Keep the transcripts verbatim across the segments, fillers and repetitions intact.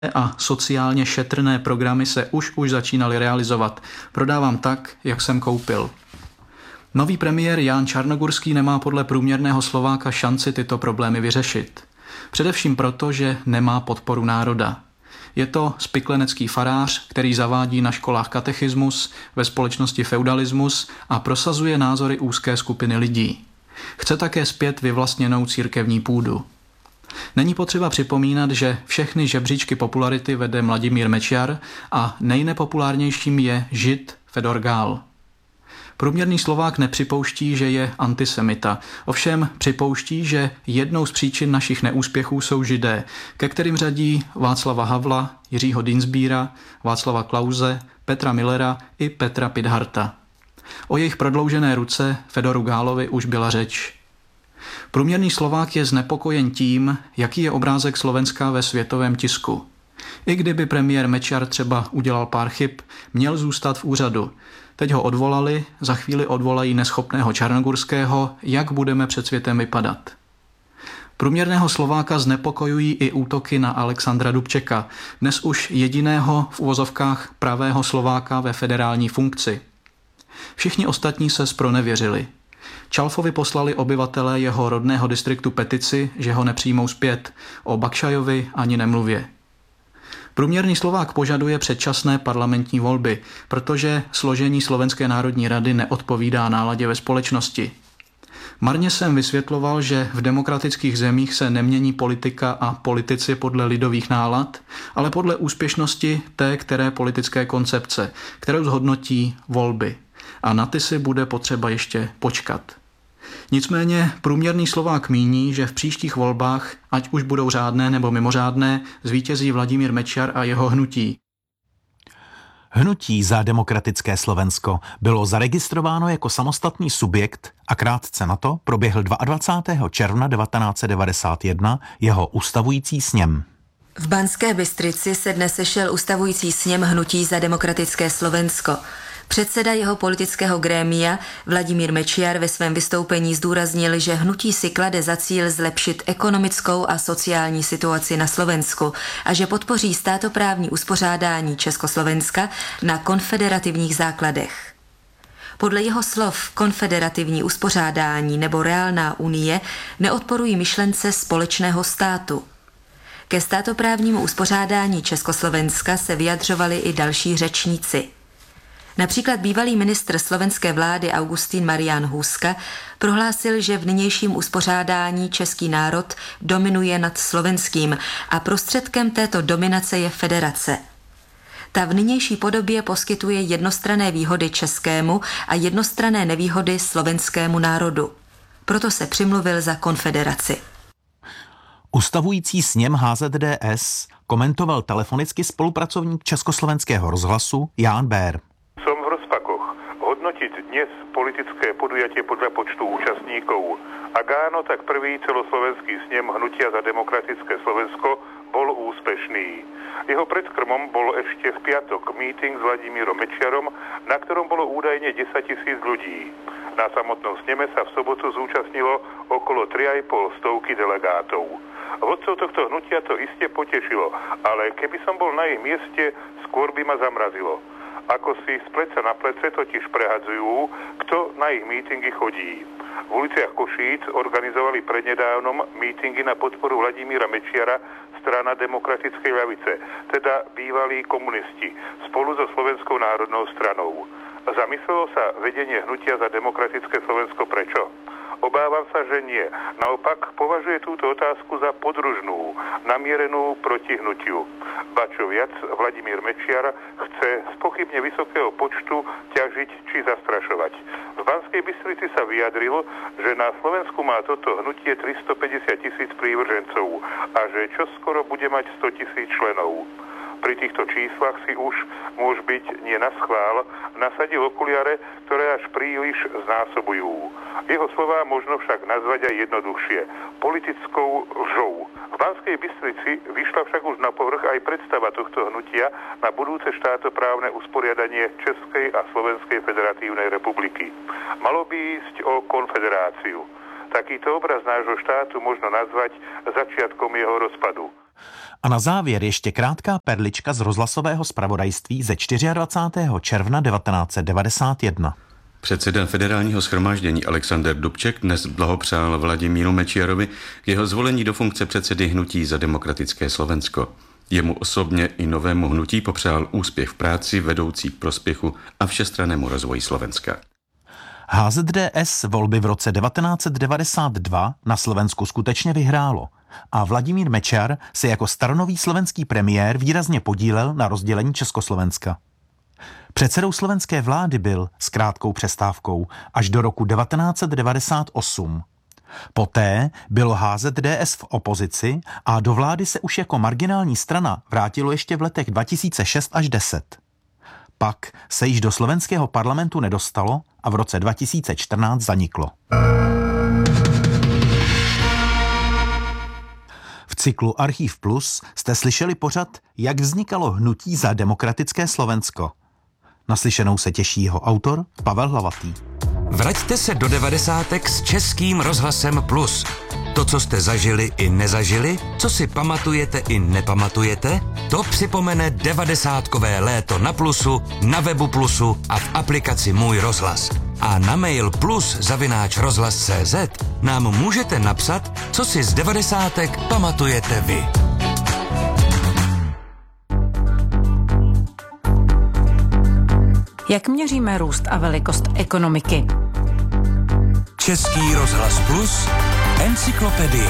a sociálně šetrné programy se už už začínaly realizovat. Prodávám tak, jak jsem koupil. Nový premiér Jan Čarnogurský nemá podle průměrného Slováka šanci tyto problémy vyřešit. Především proto, že nemá podporu národa. Je to spiklenecký farář, který zavádí na školách katechismus, ve společnosti feudalismus a prosazuje názory úzké skupiny lidí. Chce také zpět vyvlastněnou církevní půdu. Není potřeba připomínat, že všechny žebříčky popularity vede Vladimír Mečiar a nejnepopulárnějším je Žid Fedor Gál. Průměrný Slovák nepřipouští, že je antisemita. Ovšem připouští, že jednou z příčin našich neúspěchů jsou Židé, ke kterým řadí Václava Havla, Jiřího Dienstbiera, Václava Klause, Petra Millera i Petra Pidharta. O jejich prodloužené ruce Fedoru Gálovi už byla řeč. Průměrný Slovák je znepokojen tím, jaký je obrázek Slovenska ve světovém tisku. I kdyby premiér Mečiar třeba udělal pár chyb, měl zůstat v úřadu. Teď ho odvolali, za chvíli odvolají neschopného Čarnogurského, jak budeme před světem vypadat. Průměrného Slováka znepokojují i útoky na Alexandra Dubčeka, dnes už jediného v uvozovkách pravého Slováka ve federální funkci. Všichni ostatní se zpronevěřili. Čalfovi poslali obyvatelé jeho rodného distriktu petici, že ho nepřijmou zpět, o Bakšajovi ani nemluvě. Průměrný Slovák požaduje předčasné parlamentní volby, protože složení Slovenské národní rady neodpovídá náladě ve společnosti. Marně jsem vysvětloval, že v demokratických zemích se nemění politika a politici podle lidových nálad, ale podle úspěšnosti té které politické koncepce, kterou zhodnotí volby. A na ty si bude potřeba ještě počkat. Nicméně průměrný Slovák míní, že v příštích volbách, ať už budou řádné nebo mimořádné, zvítězí Vladimír Mečiar a jeho hnutí. Hnutí za demokratické Slovensko bylo zaregistrováno jako samostatný subjekt a krátce na to proběhl dvacátého druhého června devatenáct set devadesát jedna jeho ustavující sněm. V Banské Bystrici se dnes sešel ustavující sněm Hnutí za demokratické Slovensko. Předseda jeho politického grémia Vladimír Mečiar ve svém vystoupení zdůraznil, že hnutí si klade za cíl zlepšit ekonomickou a sociální situaci na Slovensku a že podpoří státoprávní uspořádání Československa na konfederativních základech. Podle jeho slov konfederativní uspořádání nebo reálná unie neodporují myšlence společného státu. Ke státoprávnímu uspořádání Československa se vyjadřovali i další řečníci. Například bývalý ministr slovenské vlády Augustín Marián Hůska prohlásil, že v nynějším uspořádání český národ dominuje nad slovenským a prostředkem této dominace je federace. Ta v nynější podobě poskytuje jednostranné výhody českému a jednostranné nevýhody slovenskému národu. Proto se přimluvil za konfederaci. Ustavující sněm H Z D S komentoval telefonicky spolupracovník Československého rozhlasu Ján Bér. Som v rozpakoch. Hodnotiť dnes politické podujatie podľa počtu účastníkov. Ak áno, tak prvý celoslovenský snem Hnutia za demokratické Slovensko bol úspešný. Jeho predkrmom bol ešte v piatok meeting s Vladimírom Mečiarom, na ktorom bolo údajne desaťtisíc ľudí. Na samotnom sneme sa v sobotu zúčastnilo okolo tri a pol stovky delegátov. Vodcov tohto hnutia to iste potešilo, ale keby som bol na ich mieste, skôr by ma zamrazilo. Ako si z pleca na plece totiž prehadzujú, kto na ich mítingy chodí. V uliciach Košíc organizovali prednedávnom mítingy na podporu Vladimíra Mečiara strana Demokratickej ľavice, teda bývalí komunisti, spolu so Slovenskou národnou stranou. Zamyslelo sa vedenie Hnutia za demokratické Slovensko prečo? Obávam sa, že nie. Naopak považuje túto otázku za podružnú, namierenú proti hnutiu. Ba čo viac, Vladimír Mečiar chce z pochybne vysokého počtu ťažiť či zastrašovať. V Banskej Bystrici sa vyjadril, že na Slovensku má toto hnutie tristopäťdesiat tisíc prívržencov a že čoskoro bude mať sto tisíc členov. Pri týchto číslach si už môž byť nie na schvál nasadil okuliare, ktoré až príliš znásobujú. Jeho slová možno však nazvať aj jednoduchšie politickou lžou. V Banskej Bystrici vyšla však už na povrch aj predstava tohto hnutia na budúce štátoprávne usporiadanie Českej a Slovenskej federatívnej republiky. Malo by ísť o konfederáciu. Takýto obraz nášho štátu možno nazvať začiatkom jeho rozpadu. A na závěr ještě krátká perlička z rozhlasového zpravodajství ze dvacátého čtvrtého června devatenáct set devadesát jedna. Předseda Federálního shromáždění Alexander Dubček dnes blahopřál Vladimíru Mečiarovi k jeho zvolení do funkce předsedy Hnutí za demokratické Slovensko. Jemu osobně i novému hnutí popřál úspěch v práci vedoucí k prospěchu a všestrannému rozvoji Slovenska. H Z D S volby v roce devatenáct set devadesát dva na Slovensku skutečně vyhrálo a Vladimír Mečiar se jako staronový slovenský premiér výrazně podílel na rozdělení Československa. Předsedou slovenské vlády byl s krátkou přestávkou až do roku devatenáct set devadesát osm. Poté bylo H Z D S v opozici a do vlády se už jako marginální strana vrátilo ještě v letech dva tisíce šest až deset. Pak se již do slovenského parlamentu nedostalo a v roce dva tisíce čtrnáct zaniklo. V cyklu Archív Plus jste slyšeli pořad, jak vznikalo Hnutí za demokratické Slovensko. Naslyšenou se těší jeho autor Pavel Hlavatý. Vraťte se do devadesátek s Českým rozhlasem Plus. To, co jste zažili i nezažili, co si pamatujete i nepamatujete, to připomene devadesátkové léto na Plusu, na webu Plusu a v aplikaci Můj rozhlas. A na mail plus zavináč rozhlas tečka cé zet nám můžete napsat, co si z devadesátek pamatujete vy. Jak měříme růst a velikost ekonomiky? Český rozhlas Plus, encyklopedie.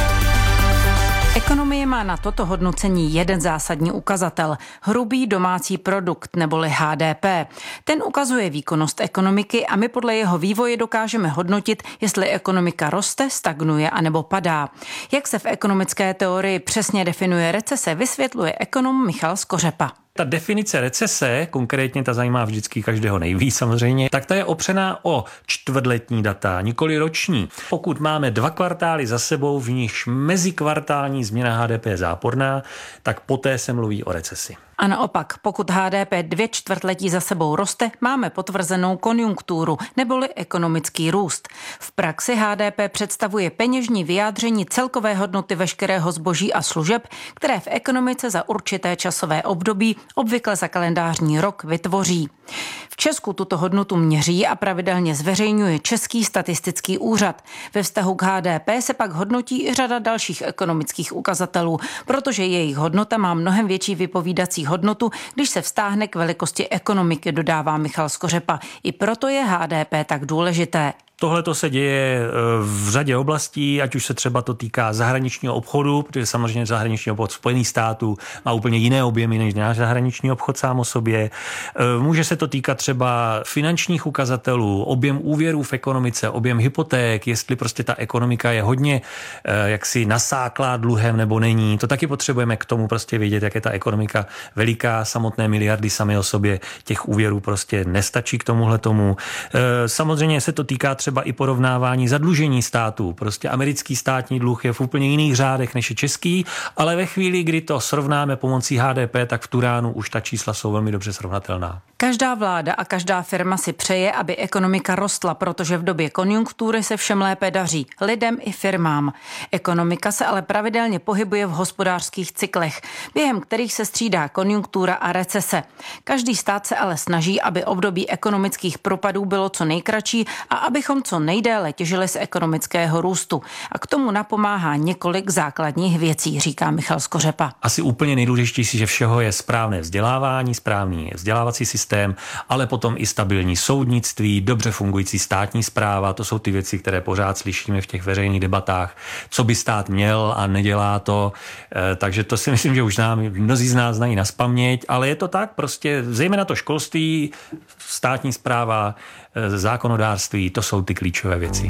Ekonomie má na toto hodnocení jeden zásadní ukazatel – hrubý domácí produkt neboli H D P. Ten ukazuje výkonnost ekonomiky a my podle jeho vývoje dokážeme hodnotit, jestli ekonomika roste, stagnuje anebo padá. Jak se v ekonomické teorii přesně definuje recese, vysvětluje ekonom Michal Skořepa. Ta definice recese, konkrétně ta zajímá vždycky každého nejvíc samozřejmě, tak ta je opřená o čtvrtletní data, nikoli roční. Pokud máme dva kvartály za sebou, v nichž mezikvartální změna H D P je záporná, tak poté se mluví o recesi. A naopak, pokud H D P dvě čtvrtletí za sebou roste, máme potvrzenou konjunkturu, neboli ekonomický růst. V praxi H D P představuje peněžní vyjádření celkové hodnoty veškerého zboží a služeb, které v ekonomice za určité časové období, obvykle za kalendářní rok, vytvoří. V Česku tuto hodnotu měří a pravidelně zveřejňuje Český statistický úřad. Ve vztahu k H D P se pak hodnotí i řada dalších ekonomických ukazatelů, protože jejich hodnota má mnohem větší vypovídací hodnotu, když se vztáhne k velikosti ekonomiky, dodává Michal Skořepa. I proto je H D P tak důležité. Tohle to se děje v řadě oblastí, ať už se třeba to týká zahraničního obchodu, protože samozřejmě zahraniční obchod Spojených států má úplně jiné objemy než náš zahraniční obchod sám o sobě. Může se to týkat třeba finančních ukazatelů, objem úvěrů v ekonomice, objem hypoték, jestli prostě ta ekonomika je hodně jaksi nasáklá dluhem nebo není. To taky potřebujeme k tomu prostě vědět, jak je ta ekonomika veliká, samotné miliardy sami o sobě těch úvěrů prostě nestačí k tomuhle tomu. Samozřejmě se to týká třeba třeba i porovnávání zadlužení států. Prostě americký státní dluh je v úplně jiných řádech než je český, ale ve chvíli, kdy to srovnáme pomocí H D P, tak v tu ránu už ta čísla jsou velmi dobře srovnatelná. Každá vláda a každá firma si přeje, aby ekonomika rostla, protože v době konjunktury se všem lépe daří, lidem i firmám. Ekonomika se ale pravidelně pohybuje v hospodářských cyklech, během kterých se střídá konjunktura a recese. Každý stát se ale snaží, aby období ekonomických propadů bylo co nejkratší a abychom co nejdéle těžili z ekonomického růstu. A k tomu napomáhá několik základních věcí, říká Michal Skořepa. Asi úplně nejdůležitější, že všeho je správné vzdělávání, správný vzdělávací systém, ale potom i stabilní soudnictví, dobře fungující státní správa, to jsou ty věci, které pořád slyšíme v těch veřejných debatách, co by stát měl a nedělá to. Takže to si myslím, že už nám mnozí z nás znají nazpaměť, ale je to tak, prostě zejména to školství, státní správa, zákonodárství, to jsou ty klíčové věci.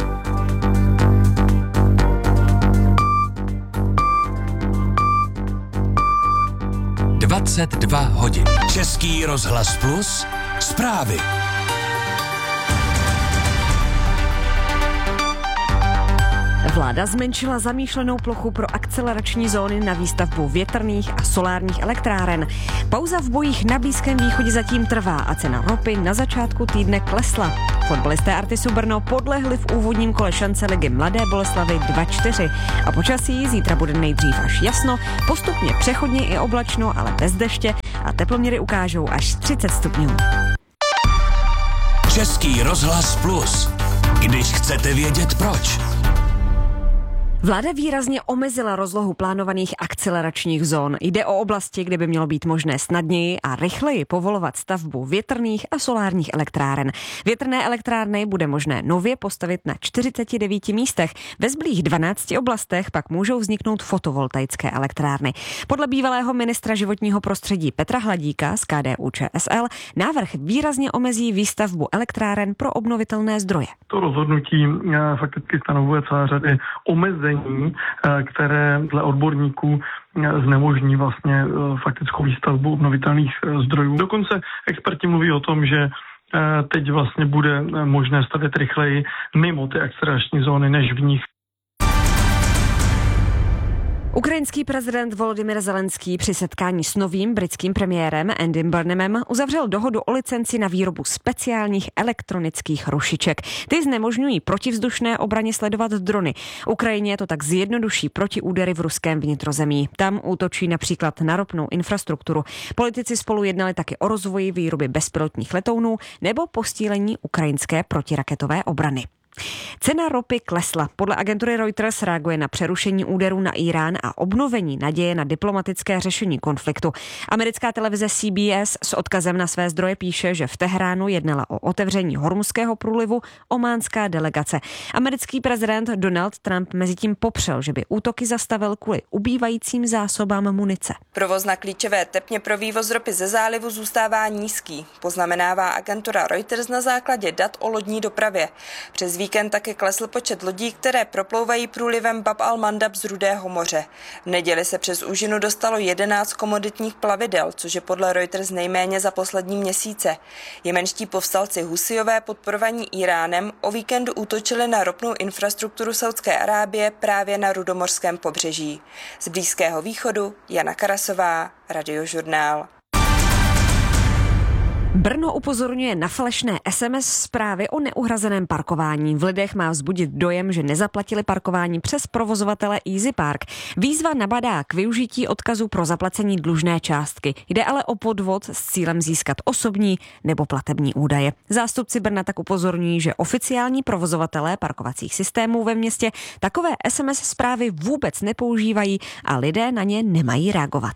dvacet dva hodin. Český rozhlas Plus. Zprávy. Vláda zmenšila zamýšlenou plochu pro akcelerační zóny na výstavbu větrných a solárních elektráren. Pauza v bojích na Blízkém východě zatím trvá a cena ropy na začátku týdne klesla. Fotbalisté Artisu Brno podlehli v úvodním kole šance ligy Mladé Boleslavi dva čtyři. A počasí zítra bude nejdřív až jasno, postupně přechodně i oblačno, ale bez deště a teploměry ukážou až třicet stupňů. Český rozhlas Plus. Když chcete vědět proč. Vláda výrazně omezila rozlohu plánovaných akceleračních zón. Jde o oblasti, kde by mělo být možné snadněji a rychleji povolovat stavbu větrných a solárních elektráren. Větrné elektrárny bude možné nově postavit na čtyřiceti devíti místech. Ve zbylých dvanácti oblastech pak můžou vzniknout fotovoltaické elektrárny. Podle bývalého ministra životního prostředí Petra Hladíka z K D U Č S L návrh výrazně omezí výstavbu elektráren pro obnovitelné zdroje. To rozhodnutí fakticky stanovuje celá řady omezení, které dle odborníků znemožní vlastně faktickou výstavbu obnovitelných zdrojů. Dokonce experti mluví o tom, že teď vlastně bude možné stavět rychleji mimo ty akcelerační zóny než v nich. Ukrajinský prezident Volodymyr Zelenský při setkání s novým britským premiérem Andym Burnhamem uzavřel dohodu o licenci na výrobu speciálních elektronických rušiček. Ty znemožňují protivzdušné obraně sledovat drony. Ukrajině to tak zjednoduší protiúdery v ruském vnitrozemí. Tam útočí například na ropnou infrastrukturu. Politici spolu jednali taky o rozvoji výroby bezpilotních letounů nebo posílení ukrajinské protiraketové obrany. Cena ropy klesla. Podle agentury Reuters reaguje na přerušení úderů na Irán a obnovení naděje na diplomatické řešení konfliktu. Americká televize C B S s odkazem na své zdroje píše, že v Teheránu jednala o otevření Hormuzského průlivu ománská delegace. Americký prezident Donald Trump mezitím popřel, že by útoky zastavil kvůli ubývajícím zásobám munice. Provoz na klíčové tepně pro vývoz ropy ze zálivu zůstává nízký, poznamenává agentura Reuters na základě dat o lodní dopravě. Přes víkend také klesl počet lodí, které proplouvají průlivem Bab al-Mandab z Rudého moře. V neděli se přes úžinu dostalo jedenáct komoditních plavidel, což je podle Reuters nejméně za poslední měsíce. Jemenští povstalci Husijové podporovaní Iránem o víkendu útočili na ropnou infrastrukturu Saudské Arábie právě na rudomorském pobřeží. Z Blízkého východu Jana Karasová, Radiožurnál. Brno upozorňuje na falešné S M S zprávy o neuhrazeném parkování. V lidech má vzbudit dojem, že nezaplatili parkování přes provozovatele Easy Park. Výzva nabadá k využití odkazu pro zaplacení dlužné částky. Jde ale o podvod s cílem získat osobní nebo platební údaje. Zástupci Brna tak upozorňují, že oficiální provozovatelé parkovacích systémů ve městě takové S M S zprávy vůbec nepoužívají a lidé na ně nemají reagovat.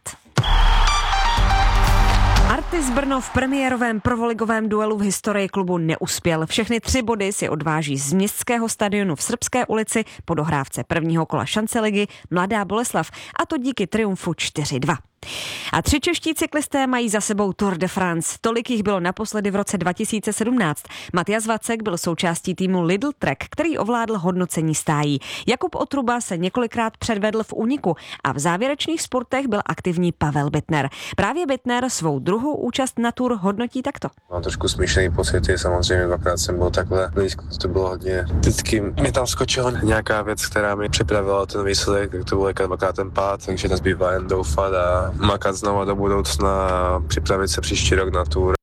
Artis Brno v premiérovém prvoligovém duelu v historii klubu neuspěl. Všechny tři body si odváží z městského stadionu v Srbské ulici po dohrávce prvního kola šance ligy Mladá Boleslav, a to díky triumfu čtyři dva. A tři čeští cyklisté mají za sebou Tour de France. Tolik jich bylo naposledy v roce dva tisíce sedmnáct. Matias Vacek byl součástí týmu Lidl Trek, který ovládl hodnocení stájí. Jakub Otruba se několikrát předvedl v úniku a v závěrečných sportech byl aktivní Pavel Bittner. Právě Bittner svou druhou účast na Tour hodnotí takto. Mám trošku smíšený pocity, samozřejmě dvakrát jsem byl takhle blízko, to bylo hodně. Vždycky mi tam skočila nějaká věc, která mi připravila ten výsledek, tak to byl dvakrát ten pád, takže nezbývá jen doufat a makat znova do budoucna a připravit se příští rok na Tour.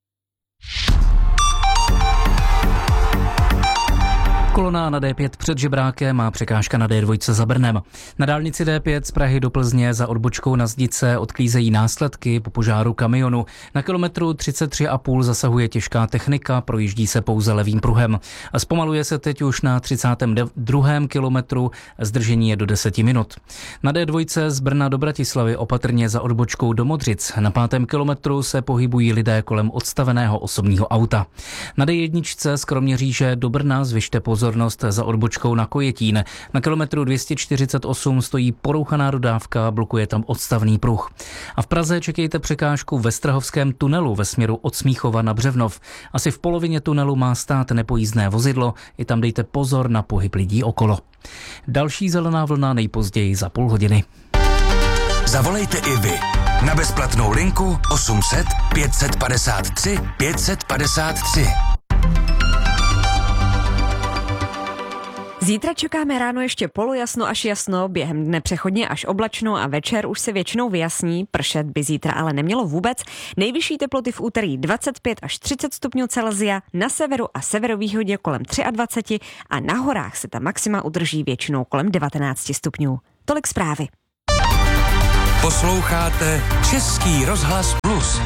Kolona na D pět před Žebrákem má překážka na D dva za Brnem. Na dálnici D pět z Prahy do Plzně za odbočkou na Zdice odklízejí následky po požáru kamionu. Na kilometru třicet tři a půl zasahuje těžká technika, projíždí se pouze levým pruhem. Zpomaluje se teď už na třicátém druhém kilometru, zdržení je do deseti minut. Na D dva z Brna do Bratislavy opatrně za odbočkou do Modřic. Na pátém kilometru se pohybují lidé kolem odstaveného osobního auta. Na D jedna z Kroměříže do Brna zvyšte pozornost za odbočkou na Kojetín. Na kilometru dvě stě čtyřicet osm stojí porouchaná dodávka, blokuje tam odstavný pruh. A v Praze čekejte překážku ve Strahovském tunelu ve směru od Smíchova na Břevnov. Asi v polovině tunelu má stát nepojízdné vozidlo, i tam dejte pozor na pohyb lidí okolo. Další zelená vlna nejpozději za půl hodiny. Zavolejte i vy na bezplatnou linku osm set pět set padesát tři pět set padesát tři. Zítra čekáme ráno ještě polojasno až jasno, během dne přechodně až oblačno a večer už se většinou vyjasní, pršet by zítra ale nemělo vůbec. Nejvyšší teploty v úterý dvacet pět až třicet stupňů Celsia, na severu a severovýchodě kolem dvacet tři a na horách se ta maxima udrží většinou kolem devatenáct stupňů. Tolik zprávy. Posloucháte Český rozhlas Plus.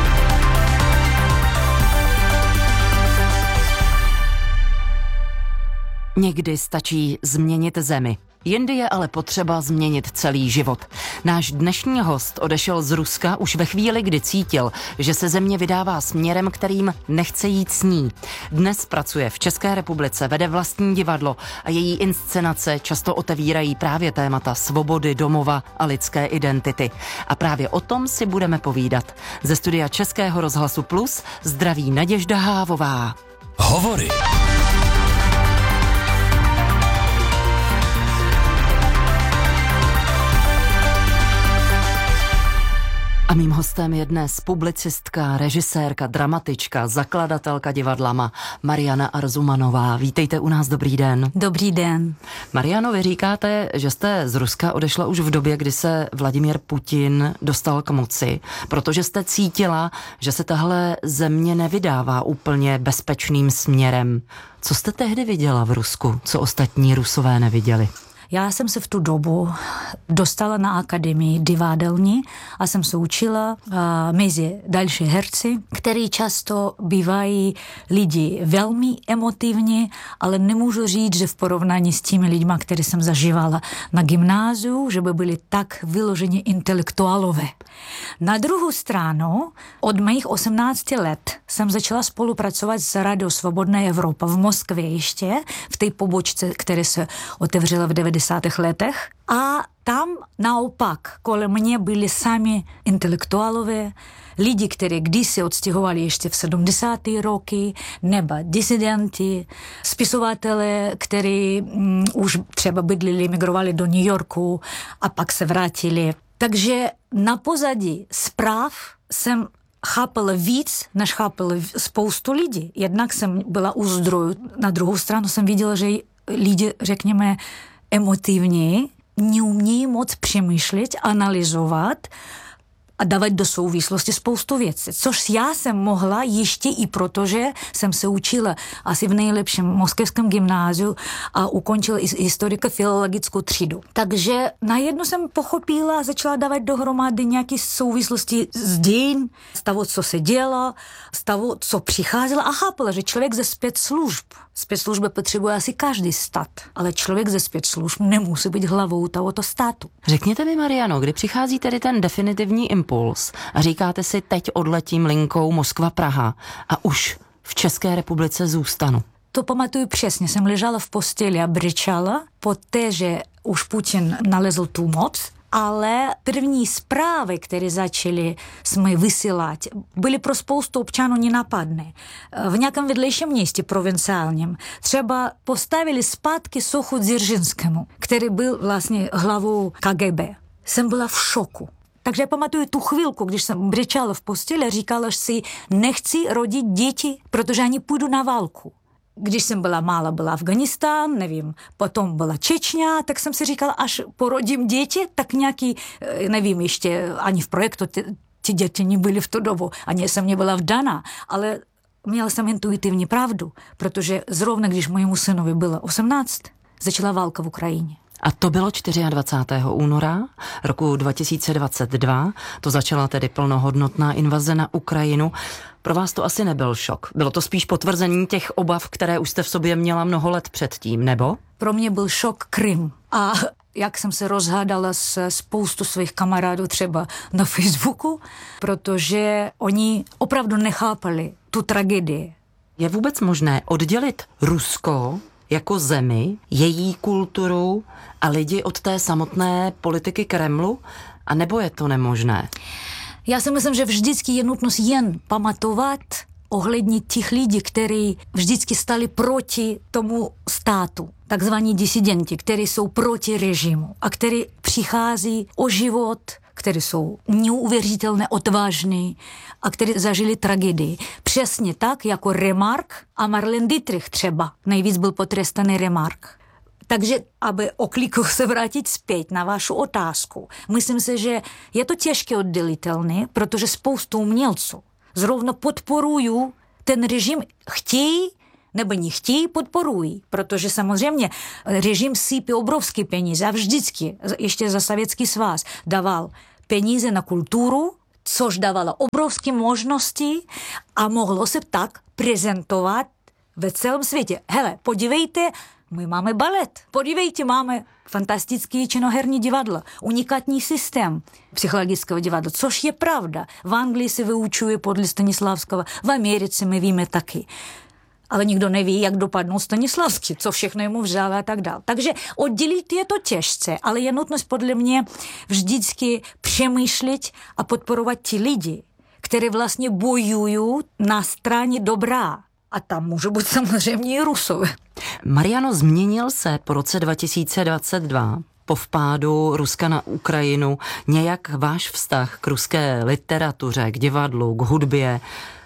Někdy stačí změnit zemi. Jindy je ale potřeba změnit celý život. Náš dnešní host odešel z Ruska už ve chvíli, kdy cítil, že se země vydává směrem, kterým nechce jít s ní. Dnes pracuje v České republice, vede vlastní divadlo a její inscenace často otevírají právě témata svobody, domova a lidské identity. A právě o tom si budeme povídat. Ze studia Českého rozhlasu Plus zdraví Naděžda Hávová. Hovory. A mým hostem je dnes publicistka, režisérka, dramatička, zakladatelka divadla Mariana Arzumanová. Vítejte u nás, dobrý den. Dobrý den. Mariano, vy říkáte, že jste z Ruska odešla už v době, kdy se Vladimír Putin dostal k moci, protože jste cítila, že se tahle země nevydává úplně bezpečným směrem. Co jste tehdy viděla v Rusku, co ostatní Rusové neviděli? Já jsem se v tu dobu dostala na akademii divadelní a jsem se učila uh, mezi další herci, kteří často bývají lidi velmi emotivní, ale nemůžu říct, že v porovnání s těmi lidmi, které jsem zažívala na gymnáziu, že by byli tak vyloženě intelektuálové. Na druhou stranu, od mých osmnácti let jsem začala spolupracovat s Rádio Svobodná Evropa v Moskvě ještě, v té pobočce, která se otevřela v devadesátých letech. A tam naopak kolem mě byli sami intelektuálové, lidi, kteří kdysi odstěhovali ještě v sedmdesátých roky, nebo disidenti, spisovatelé, kteří mm, už třeba bydlili, migrovali do New Yorku a pak se vrátili. Takže na pozadí zpráv jsem chápala víc, než chápala spoustu lidí. Jednak jsem byla u zdrojů, na druhou stranu jsem viděla, že lidi, řekněme, emotivní, neumějí moc přemýšlet, analyzovat a dávat do souvislosti spoustu věcí. Což já jsem mohla ještě i protože jsem se učila asi v nejlepším moskevském gymnáziu a ukončila historiko-filologickou třídu. Takže najednou jsem pochopila a začala dávat dohromady nějaké souvislosti z dějin, z toho, co se dělo, z toho, co přicházelo a chápala, že člověk ze spецslužb, spецslužby potřebuje asi každý stát, ale člověk ze spецslužb nemusí být hlavou tohoto státu. Řekněte mi, Mariano, kdy přichází tedy ten definitivní impuls a říkáte si, teď odletím linkou Moskva-Praha a už v České republice zůstanu? To pamatuju přesně. Jsem ležela v posteli a brečela, poté, že už Putin nalezl tu moc, ale první zprávy, které začali jsme vysílat, byly pro spoustu občanů nenapadné. V nějakém vedlejším městě provinciálním třeba postavili zpátky sochu Dzeržinskemu, který byl vlastně hlavou K G B. Jsem byla v šoku. Takže já pamatuju tu chvilku, když jsem brečela v posteli a říkala si, nechci rodit děti, protože oni půjdu na válku. Když jsem byla mála, byla Afganistán, nevím, potom byla Čečňa, tak jsem si říkala, až porodím děti, tak nějaký, nevím, ještě ani v projektu ty, ty děti nebyly v tu dobu, ani jsem nebyla vdaná, ale měla jsem intuitivní pravdu, protože zrovna když mojemu synovi bylo osmnáct, začala válka v Ukrajině. A to bylo dvacátého čtvrtého února roku dva tisíce dvacet dva, to začala tedy plnohodnotná invaze na Ukrajinu. Pro vás to asi nebyl šok. Bylo to spíš potvrzení těch obav, které už jste v sobě měla mnoho let předtím, nebo? Pro mě byl šok Krym. A jak jsem se rozhádala s spoustu svých kamarádů třeba na Facebooku, protože oni opravdu nechápali tu tragédii. Je vůbec možné oddělit Rusko jako zemi, její kulturu a lidi od té samotné politiky Kremlu? A nebo je to nemožné? Já si myslím, že vždycky je nutnost jen pamatovat ohledně těch lidí, kteří vždycky stali proti tomu státu. Takzvaní disidenti, kteří jsou proti režimu a kteří přichází o život, kteří jsou neuvěřitelně odvážní a kteří zažili tragédii. Přesně tak, jako Remarque a Marlene Dietrich třeba. Nejvíc byl potrestaný Remarque. Takže, aby okliku se vrátit zpět na vašu otázku, myslím si, že je to těžké oddělitelné, protože spoustu umělců zrovna podporují ten režim, chtějí nebo nechtějí, podporují, protože samozřejmě režim sypí obrovské peníze a vždycky, ještě za Sovětský svaz, dával peníze na kulturu, což dávalo obrovské možnosti a mohlo se tak prezentovat ve celém světě. Hele, podívejte, my máme balet, podívejte, máme fantastické činoherní divadlo, unikátní systém psychologického divadla, což je pravda. V Anglii se vyučuje podle Stanislavského, v Americe my víme taky. Ale nikdo neví, jak dopadnou Stanislavský, co všechno jemu vzal a tak dále. Takže oddělit je to těžce, ale je nutnost podle mě vždycky přemýšlet a podporovat ti lidi, kteří vlastně bojují na straně dobrá. A tam může být samozřejmě i Rusové. Mariano, změnil se po roce dva tisíce dvacet dva, po vpádu Ruska na Ukrajinu, nějak váš vztah k ruské literatuře, k divadlu, k hudbě?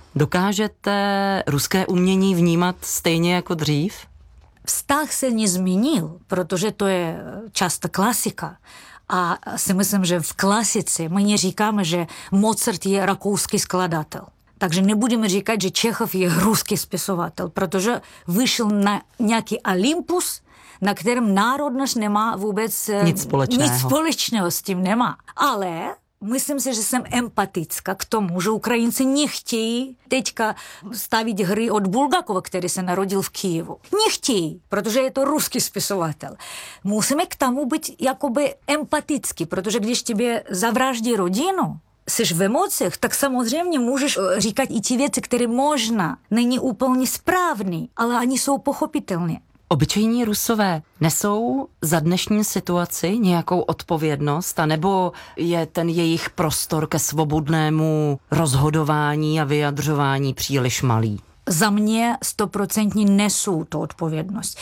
Dokážete ruské umění vnímat stejně jako dřív? Vztah se nezměnil, protože to je často klasika. A si myslím, že v klasice my neříkáme, že Mozart je rakouský skladatel. Takže nebudeme říkat, že Čechov je ruský spisovatel, protože vyšel na nějaký Olympus, na kterém národnost nemá vůbec nic společného. Nic společného s tím nemá. Ale myslím si, že jsem empatická k tomu, že Ukrajinci nechtějí teďka stavit hry od Bulgakova, který se narodil v Kyjevu. Nechtějí, protože je to ruský spisovatel. Musíme k tomu být jakoby empatický, protože když tebe zavraždí rodinu, jsi v emocích, tak samozřejmě můžeš říkat i ty věci, které možná není úplně správný, ale oni jsou pochopitelné. Obyčejní Rusové nesou za dnešní situaci nějakou odpovědnost, anebo je ten jejich prostor ke svobodnému rozhodování a vyjadřování příliš malý? Za mě stoprocentně nesou to odpovědnost.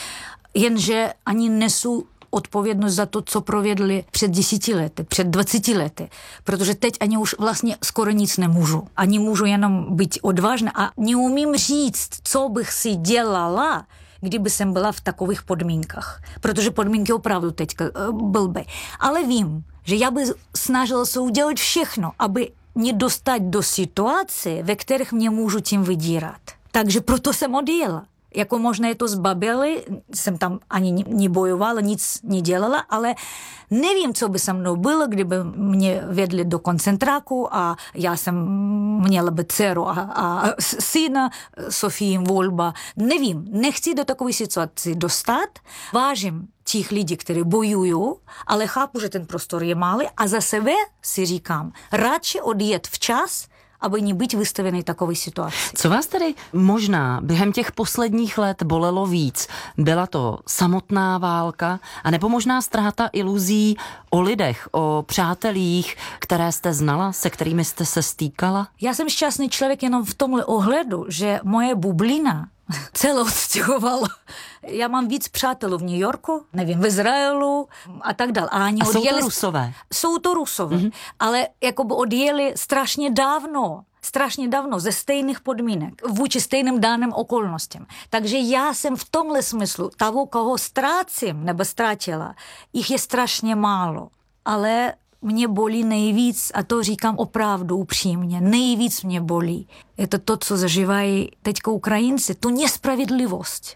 Jenže ani nesou odpovědnost za to, co provedli před deseti lety, před dvaceti lety. Protože teď ani už vlastně skoro nic nemůžu. Ani můžu jenom být odvážná a neumím říct, co bych si dělala, kdyby jsem byla v takových podmínkách. Protože podmínky opravdu teďka blbé. Ale vím, že já bych snažila se udělat všechno, aby nedostat do situace, ve kterých mě můžu tím vydírat. Takže proto jsem odjela. Jako možná je to zbaběli, jsem tam ani nebojovala, nic nedělala, ale nevím, co by se mnou bylo, kdyby mě vedli do koncentráku a já jsem měla by dceru a, a syna Sofii Volba. Nevím, nechci do takové situace dostat. Vážím těch lidí, kteří bojují, ale chápu, že ten prostor je malý a za sebe si říkám, radši odjet včas, aby nebyt vystavený takové situaci. Co vás tedy možná během těch posledních let bolelo víc? Byla to samotná válka, anebo možná ztráta iluzí o lidech, o přátelích, které jste znala, se kterými jste se stýkala? Já jsem šťastný člověk jenom v tomhle ohledu, že moje bublina celé odstěhovala. Já mám víc přátelů v New Yorku, nevím, v Izraelu a tak dále. A, a jsou to Rusové? Jsou to Rusové, mm-hmm. ale jakoby odjeli strašně dávno, strašně dávno ze stejných podmínek, vůči stejným daným okolnostem. Takže já jsem v tomhle smyslu toho, koho ztrácím nebo ztratila, jich je strašně málo. Ale mě bolí nejvíc, a to říkám opravdu upřímně, nejvíc mě bolí. Je to to, co zažívají teďka Ukrajinci, tu nespravedlivost.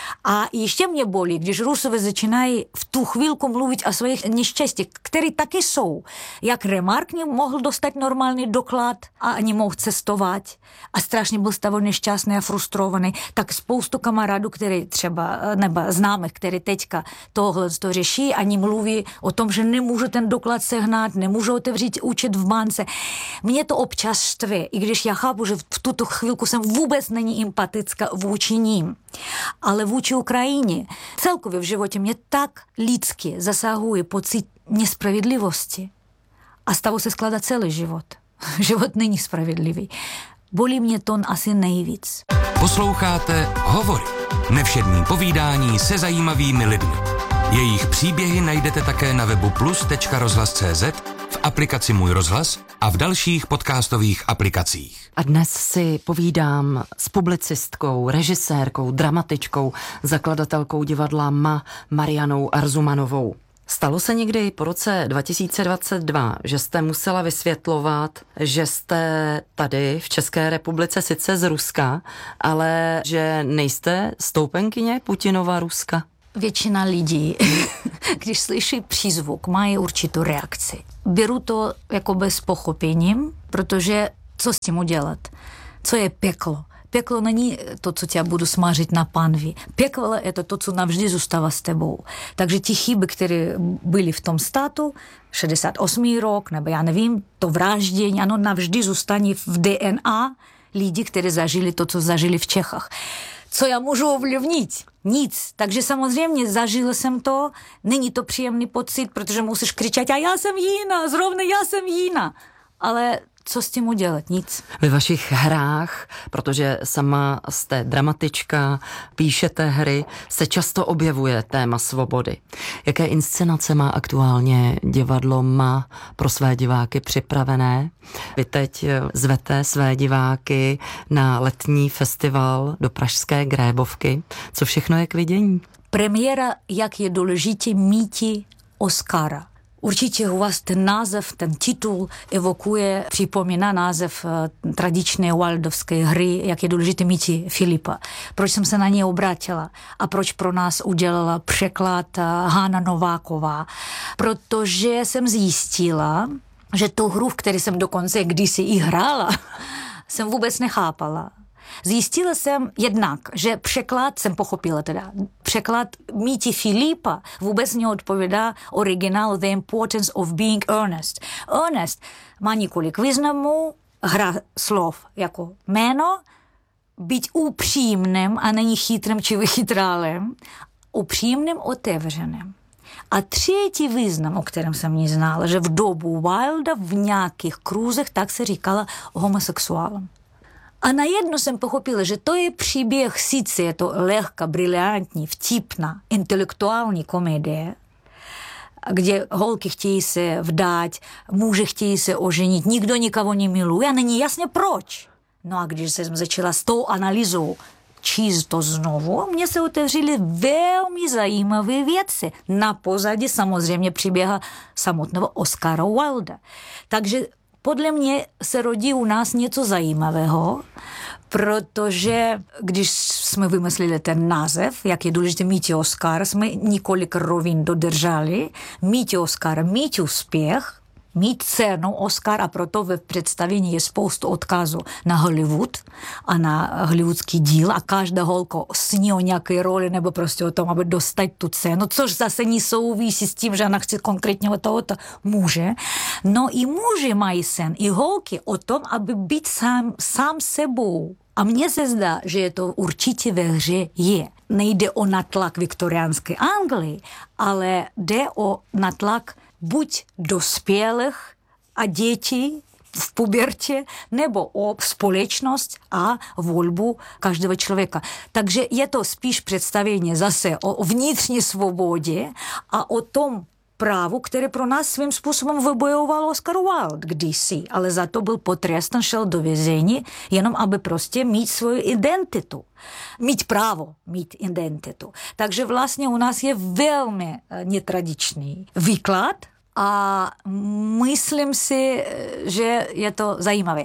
A ještě mě bolí, když Rusové začínají v tu chvílku mluvit o svých neštěstích, které taky jsou. Jak Remark nemohl dostat normální doklad a nemohl cestovat a strašně byl z toho nešťastný a frustrovaný, tak spoustu kamarádů, který třeba, nebo známých, který teďka tohle to řeší, ani mluví o tom, že nemůžu ten doklad sehnat, nemůžu otevřít účet v bance. Mě to občas štve, i když já chápu, že v tuto chvílku jsem vůbec není empatická vůči ním. Ale vůči Ukrajině celkově v životě mě tak lidsky zasahuje pocit nespravedlivosti. A z toho se skládá celý život. Život není spravedlivý. Bolí mě to asi nejvíc. Posloucháte Hovory. Nevšední povídání se zajímavými lidmi. Jejich příběhy najdete také na webu plus tečka rozhlas tečka cé zet v aplikaci Můj rozhlas a v dalších podcastových aplikacích. A dnes si povídám s publicistkou, režisérkou, dramatičkou, zakladatelkou divadla M A Marianou Arzumanovou. Stalo se někdy po roce dva tisíce dvacet dva, že jste musela vysvětlovat, že jste tady v České republice sice z Ruska, ale že nejste stoupenkyně Putinova Ruska? Většina lidí, když slyší přízvuk, mají určitou reakci. Beru to jako bez pochopením, protože co s tím udělat? Co je peklo? Peklo není to, co tě budu smažit na panvi. Peklo je to, co navždy zůstává s tebou. Takže ty chyby, které byly v tom státu, šedesát osmý rok, nebo já nevím, to vraždění, ano, navždy zůstane v D N A lidí, kteří zažili to, co zažili v Čechách. Co já můžu ovlivnit? Nic. Takže samozřejmě zažila jsem to, není to příjemný pocit, protože musíš křičet, a já jsem jiná, zrovna já jsem jiná. Ale co s tím udělat? Nic. Ve vašich hrách, protože sama jste dramatička, píšete hry, se často objevuje téma svobody. Jaké inscenace má aktuálně divadlo M A pro své diváky připravené? Vy teď zvete své diváky na letní festival do pražské Grébovky. Co všechno je k vidění? Premiéra, jak je důležitý míti Oscara. Určitě u vás ten název, ten titul evokuje, připomíná název tradičné waldovské hry, jak je důležité míti Filipa. Proč jsem se na něj obrátila a proč pro nás udělala překlad Hana Nováková? Protože jsem zjistila, že tu hru, v které jsem dokonce kdysi i hrála, jsem vůbec nechápala. Zjistila jsem jednak, že překlad, jsem pochopila teda, překlad míti Filipa vůbec neodpovídá originálu The Importance of Being Earnest. Earnest má několik významů, hra slov jako jméno, být upřímným a není chytrým či vychytrálem, upřímným, otevřeným. A třetí význam, o kterém jsem neznala, že v dobu Wilda v nějakých kruzech tak se říkala homosexuálem. A najednou jsem pochopila, že to je příběh, sice je to lehká, briliantní, vtipná, intelektuální komedie, kde holky chtějí se vdát, muži chtějí se oženit, nikdo nikoho nemiluje a není jasně proč. No a když jsem začala s tou analýzou číst to znovu, mně se otevřely velmi zajímavé věci. Na pozadí samozřejmě příběha samotného Oscara Wilda. Takže podle mě se rodí u nás něco zajímavého, protože když jsme vymysleli ten název, jak je důležité mít Oscar, jsme několik rovin dodrželi. Mít Oscar, mít úspěch, mít cenu Oscar a proto ve představení je spoustu odkazů na Hollywood a na hollywoodský díl a každá holka sní o nějaké roli nebo prostě o tom, aby dostat tu cenu, což zase nesouvisí s tím, že ona chce konkrétně od tohoto muže. No i muži mají sen, i holky o tom, aby být sám, sám sebou. A mně se zdá, že je to určitě ve hře je. Nejde o natlak viktoriánské Anglii, ale jde o natlak buď dospělých a dětí v pubertě, nebo o společnost a volbu každého člověka. Takže je to spíš představení zase o vnitřní svobodě a o tom právu, které pro nás svým způsobem vybojoval Oscar Wilde kdysi, ale za to byl potrestan, šel do vězení, jenom aby prostě mít svou identitu. Mít právo mít identitu. Takže vlastně u nás je velmi netradiční výklad a myslím si, že je to zajímavé.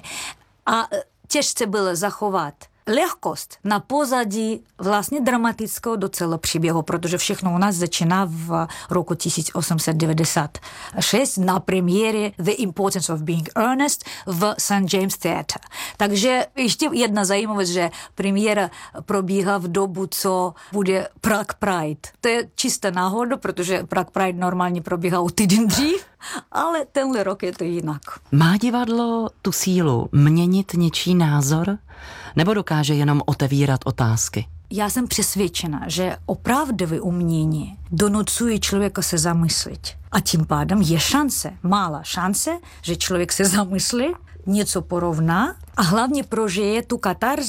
A těžce bylo zachovat lehkost na pozadí vlastně dramatického docela příběhu, protože všechno u nás začíná v roku tisíc osm set devadesát šest na premiéře The Importance of Being Earnest v Saint James Theatre. Takže ještě jedna zajímavost, že premiéra probíhá v dobu, co bude Prague Pride. To je čistá náhoda, protože Prague Pride normálně probíhá o týden dřív, ale tenhle rok je to jinak. Má divadlo tu sílu měnit něčí názor? Nebo dokáže jenom otevírat otázky? Já jsem přesvědčena, že opravdové umění donucuje člověka se zamyslet. A tím pádem je šance, malá šance, že člověk se zamyslí, něco porovná a hlavně prožije tu katarzi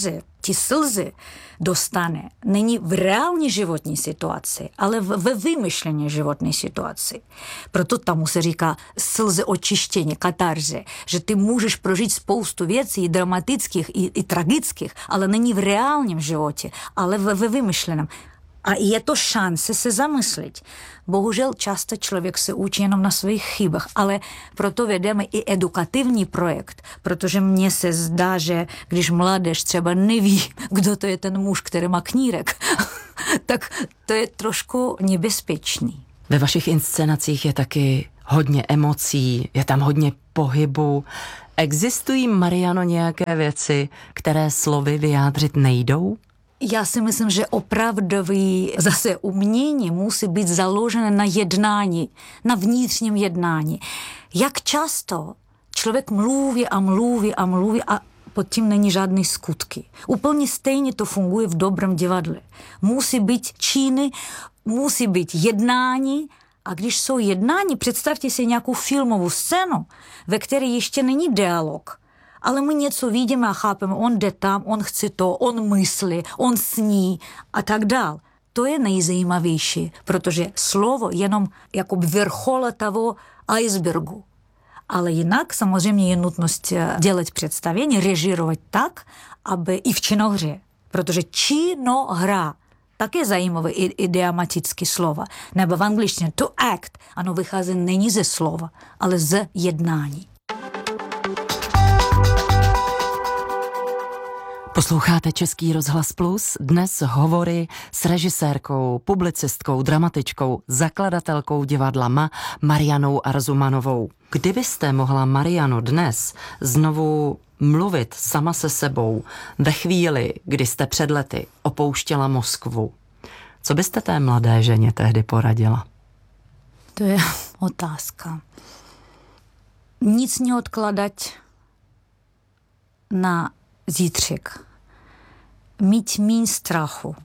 ty slzy dostane, není v reálné životní situaci, ale ve vymyšlené životní situaci. Proto tomu se říká slzy očištění, katarze, že ty můžeš prožít spoustu věcí i dramatických, i, i tragických, ale není v reálném životě, ale ve, ve vymyšleném. A je to šance se zamyslet. Bohužel často člověk se učí jenom na svých chybách, ale proto vedeme i edukativní projekt, protože mně se zdá, že když mládež třeba neví, kdo to je ten muž, který má knírek, tak to je trošku nebezpečný. Ve vašich inscenacích je taky hodně emocí, je tam hodně pohybu. Existují, Mariano, nějaké věci, které slovy vyjádřit nejdou? Já si myslím, že opravdový zase umění musí být založené na jednání, na vnitřním jednání. Jak často člověk mluví a mluví a mluví a pod tím není žádný skutky. Úplně stejně to funguje v dobrém divadle. Musí být činy, musí být jednání, a když jsou jednání, představte si nějakou filmovou scénu, ve které ještě není dialog, ale my něco vidíme a chápeme, on jde tam, on chce to, on myslí, on sní a tak dál. To je nejzajímavější, protože slovo jenom jako vrchol toho icebergu. Ale jinak samozřejmě je nutnost dělat představení, režírovat tak, aby i v činohře, protože činohra, také zajímavé idiomatické slova, nebo v angličtině to act, ano, vychází není ze slova, ale z jednání. Posloucháte Český rozhlas Plus, dnes hovory s režisérkou, publicistkou, dramatičkou, zakladatelkou divadla M A Marianou Arzumanovou. Kdybyste mohla, Mariano, dnes znovu mluvit sama se sebou ve chvíli, kdy jste před lety opouštěla Moskvu, co byste té mladé ženě tehdy poradila? To je otázka. Nic neodkladat na zítřek. Mít míň strachu.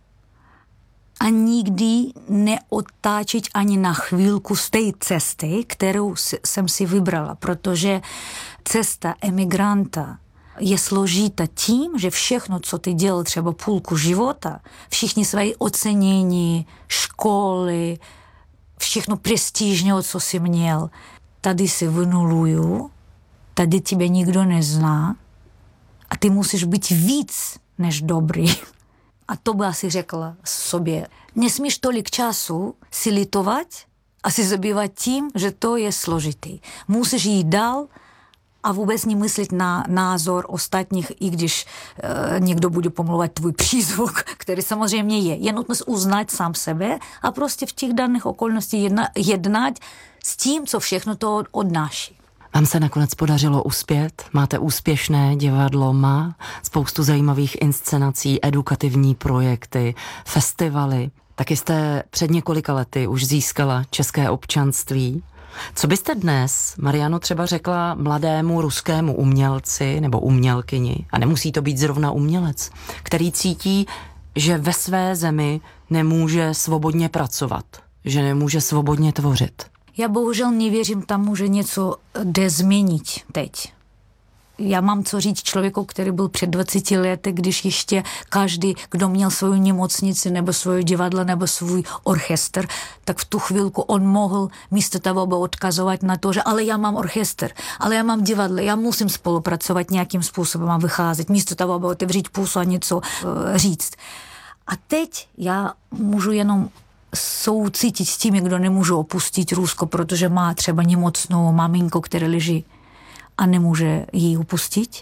A nikdy neotáčet ani na chvílku z té cesty, kterou jsem si vybrala, protože cesta emigranta je složitá tím, že všechno, co ty dělal třeba půlku života, všichni své ocenění, školy, všechno prestižného, co jsi měl, tady si vynuluju, tady tebe nikdo nezná a ty musíš být víc než dobrý. A to by asi řekla sobě. Nesmíš tolik času si litovat a si zabývat tím, že to je složitý. Musíš jít dál a vůbec nemyslet na názor ostatních, i když e, někdo bude pomlouvat tvůj přízvuk, který samozřejmě je. Je nutnost uznat sám sebe a prostě v těch daných okolností jedna, jednat s tím, co všechno to odnáší. Vám se nakonec podařilo uspět, máte úspěšné divadlo M A, spoustu zajímavých inscenací, edukativní projekty, festivaly. Taky jste před několika lety už získala české občanství. Co byste dnes, Mariano, třeba řekla mladému ruskému umělci nebo umělkyni, a nemusí to být zrovna umělec, který cítí, že ve své zemi nemůže svobodně pracovat, že nemůže svobodně tvořit? Já bohužel nevěřím tomu, že něco jde změnit teď. Já mám co říct člověku, který byl před dvaceti lety, když ještě každý, kdo měl svou nemocnici nebo svoje divadlo nebo svůj orchestr, tak v tu chvilku on mohl místo toho, aby odkazovat na to, že ale já mám orchestr, ale já mám divadlo, já musím spolupracovat nějakým způsobem a vycházet, místo toho, aby otevřít pusu a něco uh, říct. A teď já můžu jenom soucítit s tím, kdo nemůže opustit Rusko, protože má třeba nemocnou maminku, která leží a nemůže ji opustit,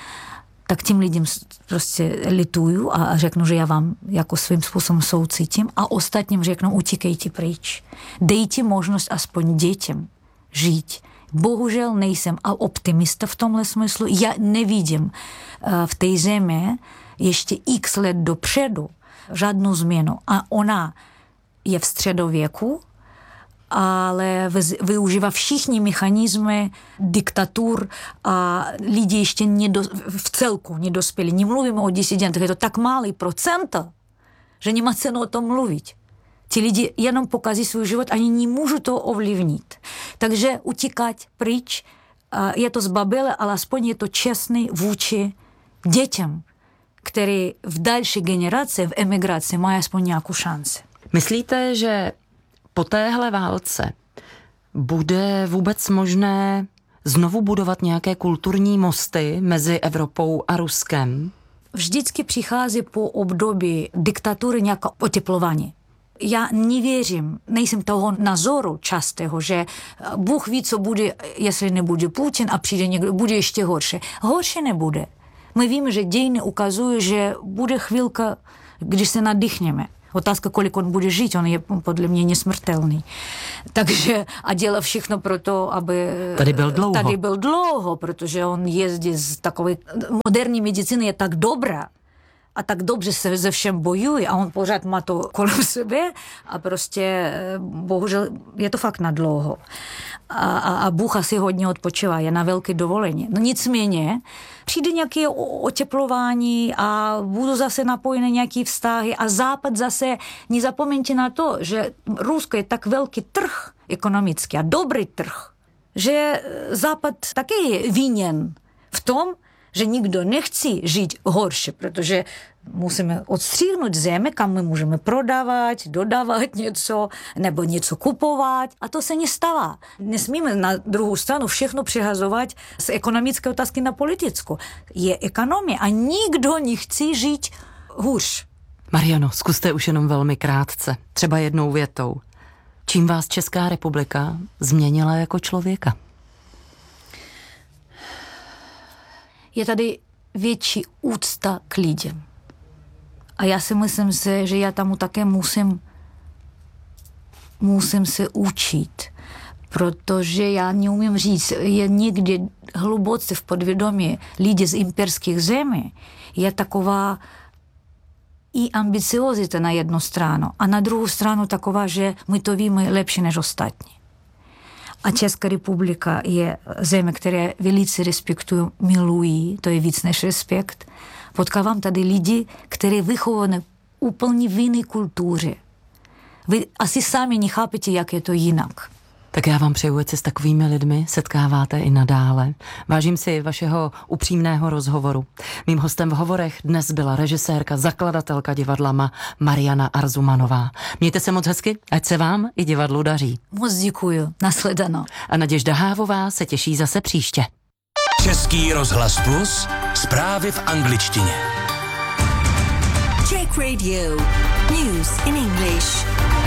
tak tím lidem prostě lituju a řeknu, že já vám jako svým způsobem soucítím a ostatním řeknu, utíkejte pryč. Dejte možnost aspoň dětem žít. Bohužel nejsem optimista v tomhle smyslu. Já nevidím v té zemi ještě x let dopředu žádnou změnu. A ona je v středověku, ale využívá všichni mechanismy diktatur a lidi ještě nedo, v celku nedospěli. Nemluvíme o disidentech, je to tak malý procent, že nemá cenu o tom mluvit. Ti lidi jenom pokazí svůj život, ani nemůžu to ovlivnit. Takže utíkat pryč, je to zbabělé, ale aspoň je to čestný vůči dětem, který v další generaci, v emigraci má aspoň nějakou šanci. Myslíte, že po téhle válce bude vůbec možné znovu budovat nějaké kulturní mosty mezi Evropou a Ruskem? Vždycky přichází po období diktatury nějaké oteplování. Já nevěřím, nejsem toho názoru častého, že Bůh ví, co bude, jestli nebude Putin a přijde někdo, bude ještě horší. Horší nebude. My víme, že dějiny ukazují, že bude chvilka, když se nadýchneme. Otázka, kolik on bude žít, on je podle mě nesmrtelný. Takže a dělá všechno pro to, aby tady byl dlouho. Tady byl dlouho, protože on jezdí z takové moderní medicíny je tak dobrá a tak dobře se ze všem bojuje a on pořád má to kolem sebe a prostě bohužel je to fakt na dlouho. A, a, a Bůh asi hodně odpočívá, je na velké dovolení. No nicméně přijde nějaké oteplování a budou zase napojené nějaké vztahy a Západ zase, nezapomeňte na to, že Rusko je tak velký trh ekonomický a dobrý trh, že Západ také je vinen v tom, že nikdo nechce žít horší, protože musíme odstříhnout zemi, kam my můžeme prodávat, dodávat něco, nebo něco kupovat. A to se nestává. Nesmíme na druhou stranu všechno přehazovat z ekonomické otázky na politickou. Je ekonomie a nikdo nechce žít hůř. Mariano, zkuste už jenom velmi krátce, třeba jednou větou. Čím vás Česká republika změnila jako člověka? Je tady větší úcta k lidem. A já si myslím si, že já tam také musím musím se učit, protože já neumím říct, je někdy hluboce v podvědomí lidí z imperských zemí, je taková i ambiciozita na jednu stranu a na druhou stranu taková, že my to víme lepší než ostatní. A Česká republika je země, které velice respektují, milují, to je víc než respekt. Potkávám tady lidi, kteří vychovaní úplně v jiné kultuře. Vy asi sami nechápete, jak je to jinak. Tak já vám přeju, ať se s takovými lidmi setkáváte i nadále. Vážím si vašeho upřímného rozhovoru. Mým hostem v hovorech dnes byla režisérka, zakladatelka divadla M A Mariana Arzumanová. Mějte se moc hezky, ať se vám i divadlu daří. Moc děkuju, nashledanou. A Naděžda Hávová se těší zase příště. Český rozhlas Plus, zprávy v angličtině. Czech Radio, news in English.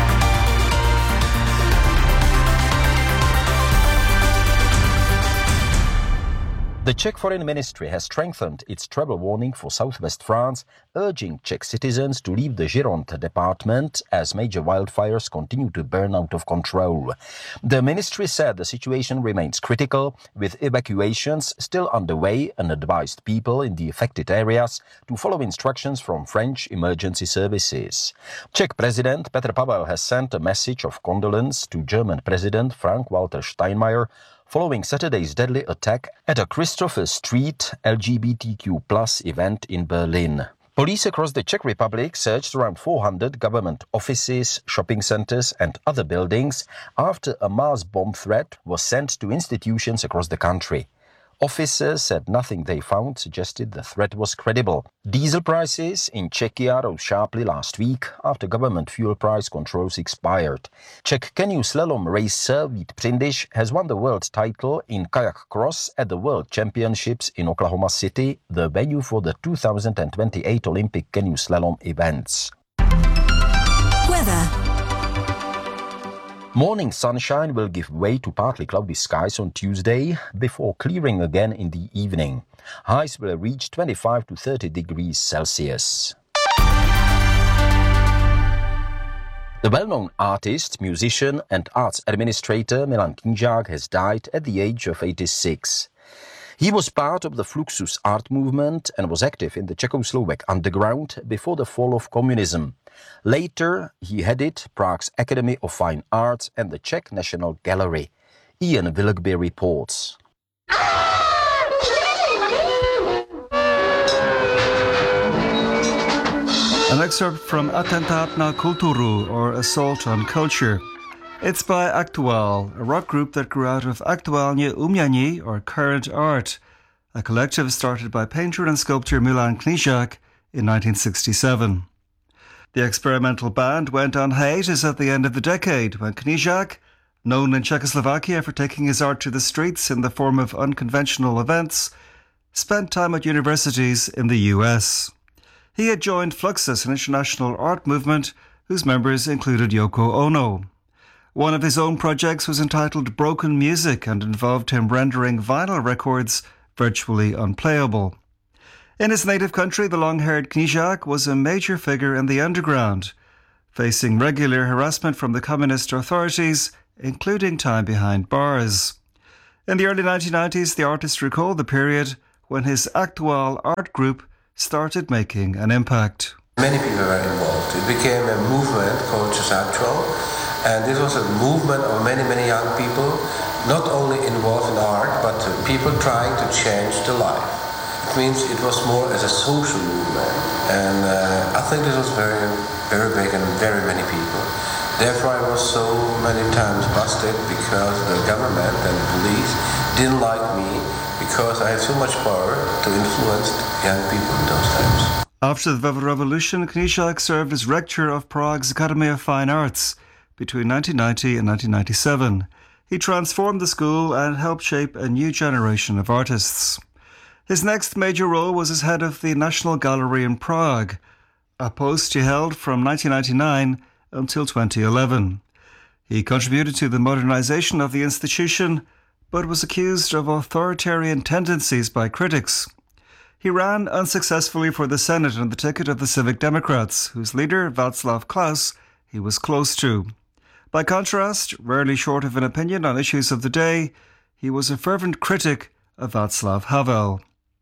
The Czech Foreign Ministry has strengthened its travel warning for southwest France, urging Czech citizens to leave the Gironde department as major wildfires continue to burn out of control. The ministry said the situation remains critical, with evacuations still underway, and advised people in the affected areas to follow instructions from French emergency services. Czech President Petr Pavel has sent a message of condolence to German President Frank-Walter Steinmeier following Saturday's deadly attack at a Christopher Street L G B T Q plus event in Berlin. Police across the Czech Republic searched around four hundred government offices, shopping centers and other buildings after a mass bomb threat was sent to institutions across the country. Officers said nothing they found suggested the threat was credible. Diesel prices in Czechia rose sharply last week after government fuel price controls expired. Czech canoe slalom racer Vít Přindyš has won the world title in kayak cross at the World Championships in Oklahoma City, the venue for the two thousand twenty-eight Olympic canoe slalom events. Weather. Morning sunshine will give way to partly cloudy skies on Tuesday before clearing again in the evening. Highs will reach twenty-five to thirty degrees Celsius. The well-known artist, musician and arts administrator Milan Knížák has died at the age of eighty-six. He was part of the Fluxus art movement and was active in the Czechoslovak underground before the fall of communism. Later, he headed Prague's Academy of Fine Arts and the Czech National Gallery. Ian Willoughby reports. An excerpt from Attentat na kulturu, or Assault on Culture. It's by Aktuál, a rock group that grew out of Aktuálne umění, or current art, a collective started by painter and sculptor Milan Knížák in nineteen sixty-seven. The experimental band went on hiatus at the end of the decade when Knížák, known in Czechoslovakia for taking his art to the streets in the form of unconventional events, spent time at universities in the U S. He had joined Fluxus, an international art movement whose members included Yoko Ono. One of his own projects was entitled Broken Music and involved him rendering vinyl records virtually unplayable. In his native country, the long-haired Knížák was a major figure in the underground, facing regular harassment from the communist authorities, including time behind bars. In the early nineteen nineties, the artist recalled the period when his Aktuál art group started making an impact. Many people were involved. It became a movement called Czech Aktuál, and this was a movement of many, many young people, not only involved in art, but people trying to change the life. It means it was more as a social movement, and uh, I think this was very, very big and very many people. Therefore, I was so many times busted because the government and the police didn't like me because I had so much power to influence young people in those times. After the Velvet Revolution, Knížák served as rector of Prague's Academy of Fine Arts between nineteen ninety and nineteen ninety-seven. He transformed the school and helped shape a new generation of artists. His next major role was as head of the National Gallery in Prague, a post he held from nineteen ninety-nine until twenty eleven. He contributed to the modernization of the institution, but was accused of authoritarian tendencies by critics. He ran unsuccessfully for the Senate on the ticket of the Civic Democrats, whose leader, Václav Klaus, he was close to. By contrast, rarely short of an opinion on issues of the day, he was a fervent critic of Václav Havel.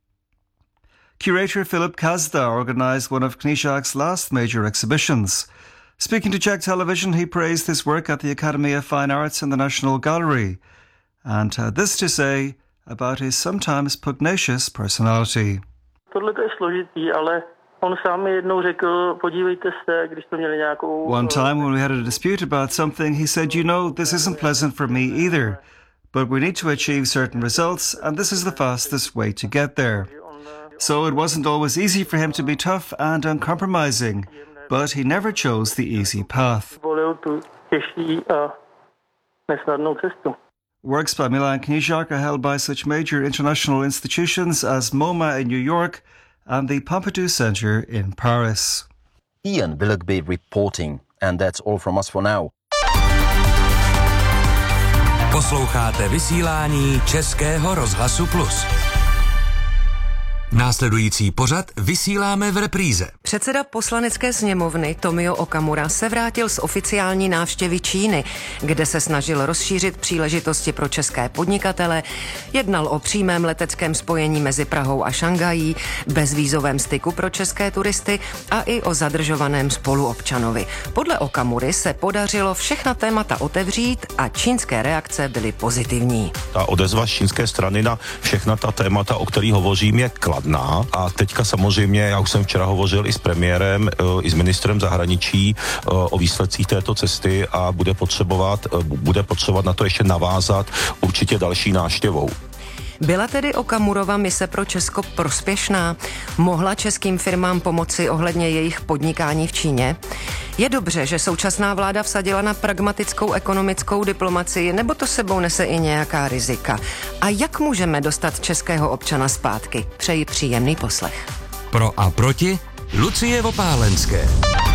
Curator Filip Kazda organised one of Knížák's last major exhibitions. Speaking to Czech television, he praised his work at the Academy of Fine Arts and the National Gallery, and had this to say about his sometimes pugnacious personality. Tohle to je složitý, ale on sám mi jednou řekl, podívejte se, když to měli nějakou... One time when we had a dispute about something, he said, you know, this isn't pleasant for me either, but we need to achieve certain results, and this is the fastest way to get there. So it wasn't always easy for him to be tough and uncompromising, but he never chose the easy path. Volil tu těžší a nesnadnou cestu. Works by Milan Knížák are held by such major international institutions as MoMA in New York and the Pompidou Center in Paris. Ian Willoughby reporting, and that's all from us for now. Posloucháte vysílání Českého rozhlasu Plus. Následující pořad vysíláme v repríze. Předseda poslanecké sněmovny Tomio Okamura se vrátil z oficiální návštěvy Číny, kde se snažil rozšířit příležitosti pro české podnikatele, jednal o přímém leteckém spojení mezi Prahou a Šangají, bezvízovém styku pro české turisty a i o zadržovaném spoluobčanovi. Podle Okamury se podařilo všechna témata otevřít a čínské reakce byly pozitivní. Ta odezva z čínské strany na všechna ta témata, o kterých hovořím, je kladná. A teďka samozřejmě, já už jsem včera hovořil i s premiérem, i s ministrem zahraničí o výsledcích této cesty a bude potřebovat, bude potřebovat na to ještě navázat určitě další návštěvou. Byla tedy Okamurova mise pro Česko prospěšná? Mohla českým firmám pomoci ohledně jejich podnikání v Číně? Je dobře, že současná vláda vsadila na pragmatickou ekonomickou diplomacii, nebo to sebou nese i nějaká rizika? A jak můžeme dostat českého občana zpátky? Přeji příjemný poslech. Pro a proti Lucie Vopálenské.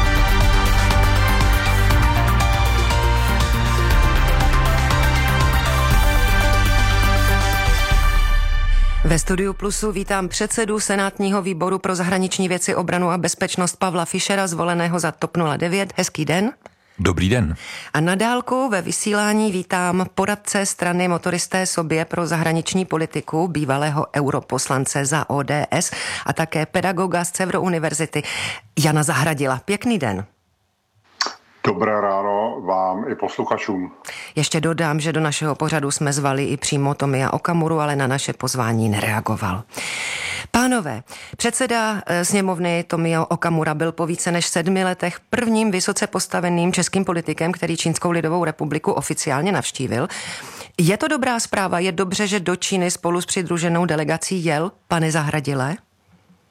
Ve studiu Plusu vítám předsedu Senátního výboru pro zahraniční věci, obranu a bezpečnost Pavla Fischera, zvoleného za TOP nula devět. Hezký den. Dobrý den. A na dálku ve vysílání vítám poradce strany Motoristé sobě pro zahraniční politiku, bývalého europoslance za O D S a také pedagoga z Cevro univerzity Jana Zahradila. Pěkný den. Dobré ráno vám i posluchačům. Ještě dodám, že do našeho pořadu jsme zvali i přímo Tomia Okamuru, ale na naše pozvání nereagoval. Pánové, předseda sněmovny Tomio Okamura byl po více než sedmi letech prvním vysoce postaveným českým politikem, který Čínskou lidovou republiku oficiálně navštívil. Je to dobrá zpráva? Je dobře, že do Číny spolu s přidruženou delegací jel, pane Zahradile?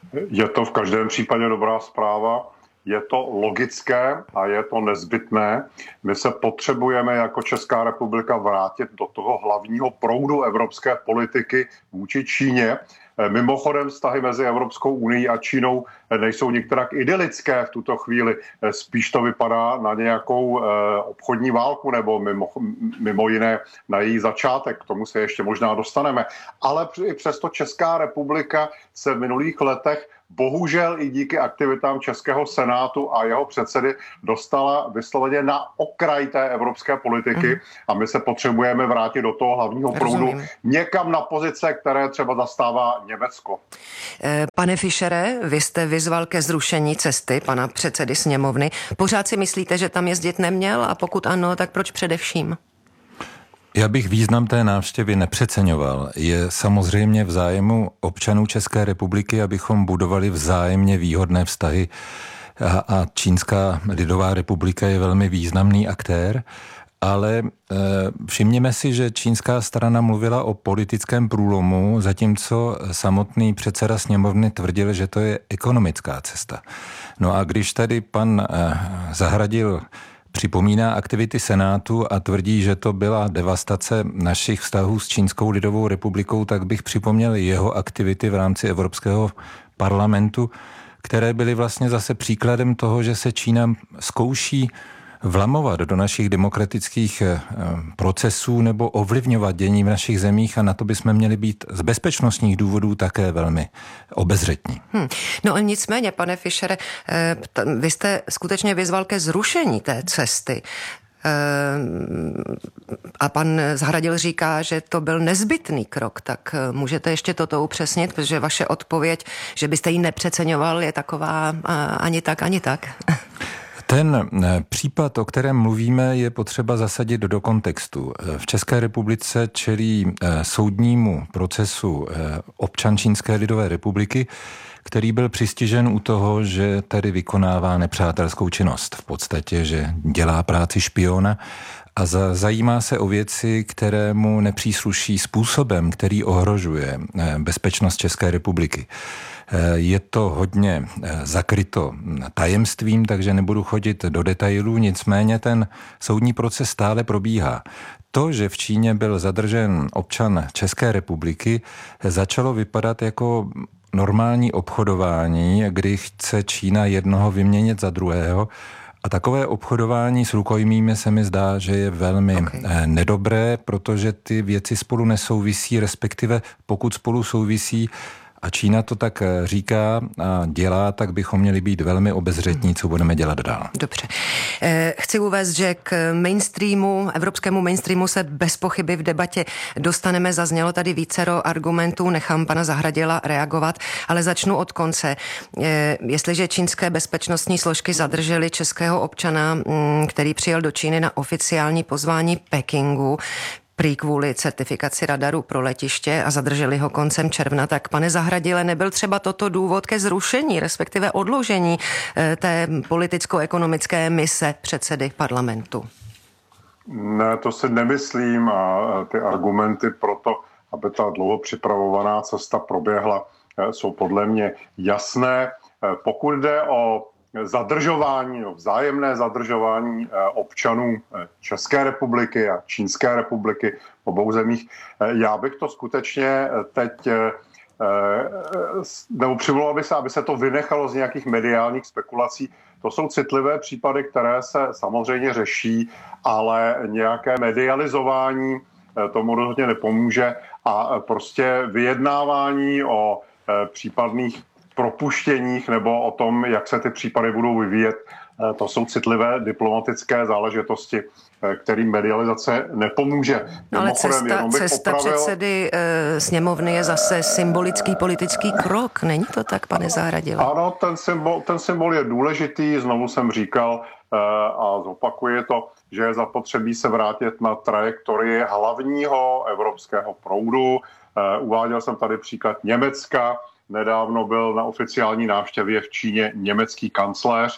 Je to v každém případě dobrá zpráva. Je to logické a je to nezbytné. My se potřebujeme jako Česká republika vrátit do toho hlavního proudu evropské politiky vůči Číně. Mimochodem vztahy mezi Evropskou unií a Čínou nejsou některak idylické v tuto chvíli. Spíš to vypadá na nějakou obchodní válku nebo mimo, mimo jiné na její začátek. K tomu se ještě možná dostaneme. Ale i přesto Česká republika se v minulých letech bohužel i díky aktivitám Českého senátu a jeho předsedy dostala vysloveně na okraj té evropské politiky mm. a my se potřebujeme vrátit do toho hlavního proudu Rozumím. někam na pozice, které třeba zastává Německo. Pane Fischere, vy jste vyzval ke zrušení cesty pana předsedy sněmovny. Pořád si myslíte, že tam jezdit neměl a pokud ano, tak proč především? Já bych význam té návštěvy nepřeceňoval. Je samozřejmě v zájmu občanů České republiky, abychom budovali vzájemně výhodné vztahy a, a Čínská lidová republika je velmi významný aktér, ale e, všimněme si, že čínská strana mluvila o politickém průlomu, zatímco samotný předseda sněmovny tvrdil, že to je ekonomická cesta. No a když tady pan e, Zahradil připomíná aktivity Senátu a tvrdí, že to byla devastace našich vztahů s Čínskou lidovou republikou, tak bych připomněl jeho aktivity v rámci Evropského parlamentu, které byly vlastně zase příkladem toho, že se Čína zkouší vlamovat do našich demokratických procesů nebo ovlivňovat dění v našich zemích a na to bychom měli být z bezpečnostních důvodů také velmi obezřetní. Hmm. No a nicméně, pane Fischere, vy jste skutečně vyzval ke zrušení té cesty. A pan Zahradil říká, že to byl nezbytný krok, tak můžete ještě toto upřesnit, protože vaše odpověď, že byste ji nepřeceňoval, je taková ani tak, ani tak. Ten případ, o kterém mluvíme, je potřeba zasadit do kontextu. V České republice čelí soudnímu procesu občan Čínské lidové republiky, který byl přistižen u toho, že tady vykonává nepřátelskou činnost. V podstatě, že dělá práci špiona a za, zajímá se o věci, které mu nepřísluší způsobem, který ohrožuje bezpečnost České republiky. Je to hodně zakryto tajemstvím, takže nebudu chodit do detailů, nicméně ten soudní proces stále probíhá. To, že v Číně byl zadržen občan České republiky, začalo vypadat jako normální obchodování, kdy chce Čína jednoho vyměnit za druhého. A takové obchodování s rukojmími se mi zdá, že je velmi okay. nedobré, protože ty věci spolu nesouvisí, respektive pokud spolu souvisí, a Čína to tak říká a dělá, tak bychom měli být velmi obezřetní, co budeme dělat dál. Dobře. Chci uvést, že k mainstreamu, evropskému mainstreamu se bez pochyby v debatě dostaneme. Zaznělo tady vícero argumentů, nechám pana Zahradila reagovat, ale začnu od konce. Jestliže čínské bezpečnostní složky zadržely českého občana, který přijel do Číny na oficiální pozvání Pekingu, prý kvůli certifikaci radaru pro letiště a zadrželi ho koncem června, tak pane Zahradile, nebyl třeba toto důvod ke zrušení, respektive odložení té politicko-ekonomické mise předsedy parlamentu? Ne, to si nemyslím a ty argumenty pro to, aby ta dlouho připravovaná cesta proběhla, jsou podle mě jasné. Pokud jde o zadržování, no, vzájemné zadržování občanů České republiky a Čínské republiky v obou zemích. Já bych to skutečně teď, nebo přivolal by se, aby se to vynechalo z nějakých mediálních spekulací. To jsou citlivé případy, které se samozřejmě řeší, ale nějaké medializování tomu rozhodně nepomůže a prostě vyjednávání o případných propuštěních nebo o tom, jak se ty případy budou vyvíjet. To jsou citlivé diplomatické záležitosti, kterým medializace nepomůže. No ale cesta, cesta opravil... předsedy e, sněmovny je zase symbolický politický krok. Není to tak, pane Zahradile? Ano, ten symbol, ten symbol je důležitý. Znovu jsem říkal e, a zopakuji to, že je zapotřebí se vrátit na trajektorii hlavního evropského proudu. E, uváděl jsem tady příklad Německa. Nedávno byl na oficiální návštěvě v Číně německý kancléř.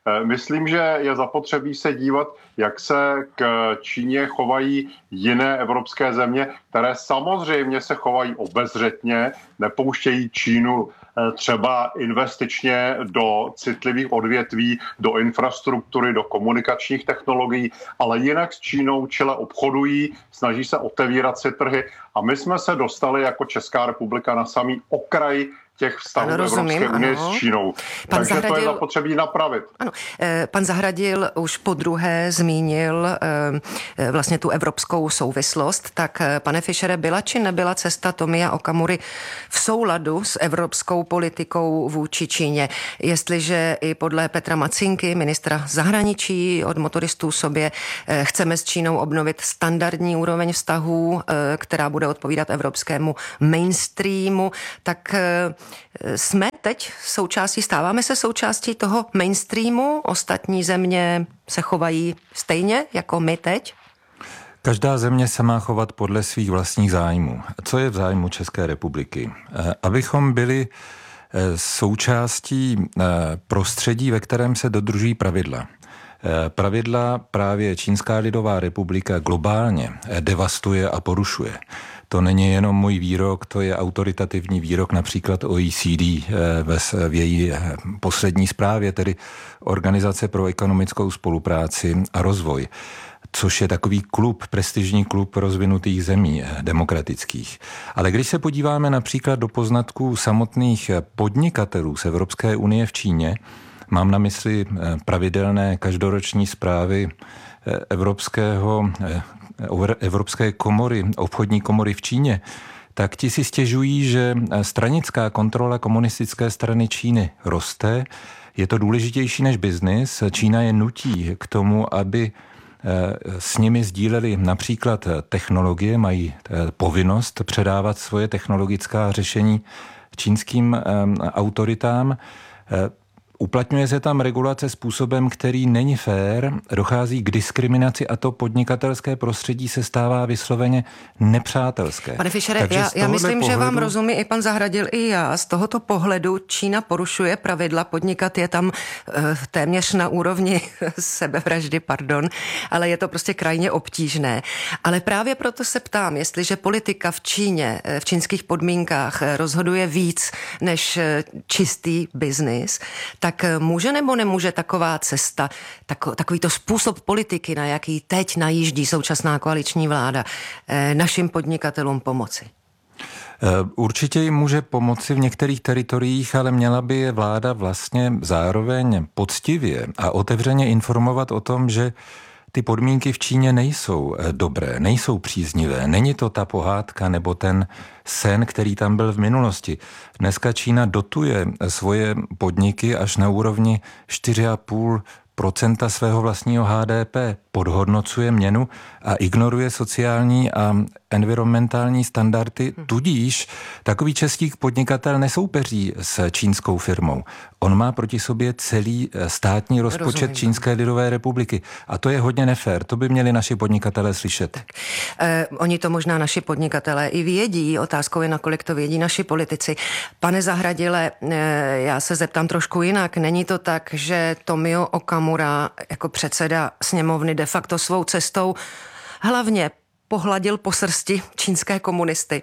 Myslím, že je zapotřebí se dívat, jak se k Číně chovají jiné evropské země, které samozřejmě se chovají obezřetně, nepouštějí Čínu třeba investičně do citlivých odvětví, do infrastruktury, do komunikačních technologií, ale jinak s Čínou čile obchodují, snaží se otevírat si trhy a my jsme se dostali jako Česká republika na samý okraj těch vztahů Evropské unie s Čínou. Pan Takže Zahradil, to je zapotřebí napravit. Ano, pan Zahradil už po druhé zmínil vlastně tu evropskou souvislost. Tak pane Fischere, byla či nebyla cesta Tomia Okamury v souladu s evropskou politikou vůči Číně? Jestliže i podle Petra Macinky, ministra zahraničí, od motoristů sobě, chceme s Čínou obnovit standardní úroveň vztahů, která bude odpovídat evropskému mainstreamu, tak jsme teď součástí, stáváme se součástí toho mainstreamu? Ostatní země se chovají stejně jako my teď? Každá země se má chovat podle svých vlastních zájmů. Co je v zájmu České republiky? Abychom byli součástí prostředí, ve kterém se dodržují pravidla. Pravidla právě Čínská lidová republika globálně devastuje a porušuje. To není jenom můj výrok, to je autoritativní výrok například O E C D v její poslední zprávě, tedy Organizace pro ekonomickou spolupráci a rozvoj, což je takový klub, prestižní klub rozvinutých zemí demokratických. Ale když se podíváme například do poznatků samotných podnikatelů z Evropské unie v Číně, mám na mysli pravidelné každoroční zprávy Evropského Evropské komory, obchodní komory v Číně, tak ti si stěžují, že stranická kontrola komunistické strany Číny roste. Je to důležitější než biznis. Čína je nutí k tomu, aby s nimi sdíleli například technologie, mají povinnost předávat svoje technologická řešení čínským autoritám. Uplatňuje se tam regulace způsobem, který není fér, dochází k diskriminaci a to podnikatelské prostředí se stává vysloveně nepřátelské. Pane Fischere, já, já myslím, pohledu... že vám rozumí i pan Zahradil, i já. Z tohoto pohledu Čína porušuje pravidla, podnikat je tam e, téměř na úrovni sebevraždy, pardon, ale je to prostě krajně obtížné. Ale právě proto se ptám, jestliže politika v Číně, v čínských podmínkách rozhoduje víc než čistý biznis, tak může nebo nemůže taková cesta, takovýto způsob politiky, na jaký teď najíždí současná koaliční vláda, našim podnikatelům pomoci? Určitě jim může pomoci v některých teritoriích, ale měla by je vláda vlastně zároveň poctivě a otevřeně informovat o tom, že ty podmínky v Číně nejsou dobré, nejsou příznivé. Není to ta pohádka nebo ten sen, který tam byl v minulosti. Dneska Čína dotuje svoje podniky až na úrovni čtyři a půl procenta svého vlastního H D P, podhodnocuje měnu a ignoruje sociální a environmentální standardy, tudíž takový český podnikatel nesoupeří s čínskou firmou. On má proti sobě celý státní rozpočet Rozumím. Čínské lidové republiky a to je hodně nefér, to by měli naši podnikatelé slyšet. Tak, eh, oni to možná naši podnikatelé i vědí, otázkou je, nakolik to vědí naši politici. Pane Zahradile, eh, já se zeptám trošku jinak, není to tak, že Tomio Okamura jako předseda sněmovny de facto svou cestou hlavně pohladil po srsti čínské komunisty?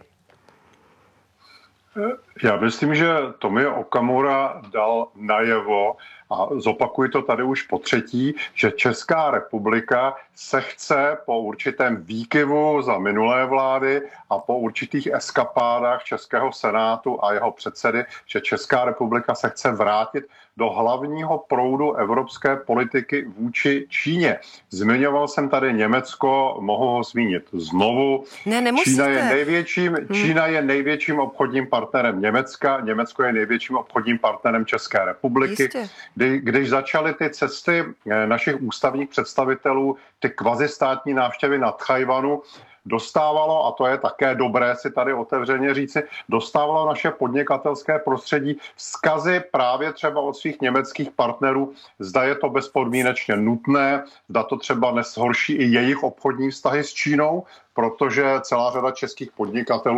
Já myslím, že Tomio Okamura dal najevo, a zopakuji to tady už po třetí, že Česká republika se chce po určitém výkyvu za minulé vlády a po určitých eskapádách Českého senátu a jeho předsedy, že Česká republika se chce vrátit do hlavního proudu evropské politiky vůči Číně. Zmiňoval jsem tady Německo, mohu ho zmínit znovu. Ne, Čína je největším, hmm. Čína je největším obchodním partnerem Německa, Německo je největším obchodním partnerem České republiky. Kdy, když začaly ty cesty našich ústavních představitelů, ty kvazistátní návštěvy na Tchajwanu, dostávalo, a to je také dobré si tady otevřeně říci, dostávalo naše podnikatelské prostředí vzkazy právě třeba od svých německých partnerů, zda je to bezpodmínečně nutné, zda to třeba nezhorší i jejich obchodní vztahy s Čínou, protože celá řada českých podnikatelů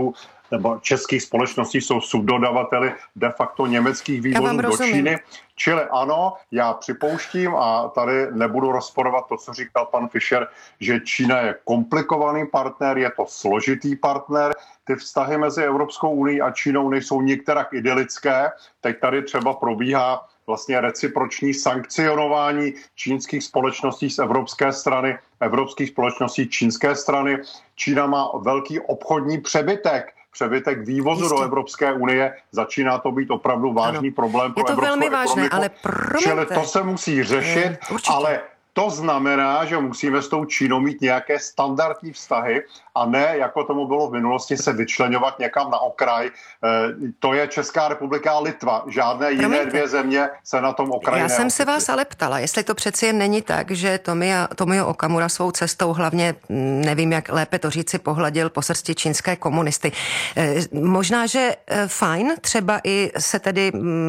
nebo českých společností jsou subdodavateli de facto německých vývozů do Číny. Čili ano, já připouštím a tady nebudu rozporovat to, co říkal pan Fischer, že Čína je komplikovaný partner, je to složitý partner. Ty vztahy mezi Evropskou unií a Čínou nejsou nikterak idylické. Teď tady třeba probíhá vlastně reciproční sankcionování čínských společností z evropské strany, evropských společností čínské strany. Čína má velký obchodní přebytek, přebytek vývozu Jistě. do Evropské unie. Začíná to být opravdu vážný ano. problém pro evropskou velmi ekonomiku. Vážné, ale promiňte. Čili to se musí řešit, Určitě. ale to znamená, že musíme s tou Čínou mít nějaké standardní vztahy a ne, jako tomu bylo v minulosti, se vyčleňovat někam na okraj. To je Česká republika a Litva. Žádné jiné Promiňte. dvě země se na tom okraji Já jsem neocitly. se vás ale ptala, jestli to přeci jen není tak, že Tomio, Tomio Okamura svou cestou hlavně, nevím, jak lépe to říci, pohladil po srsti čínské komunisty. Možná, že fajn, třeba i se tedy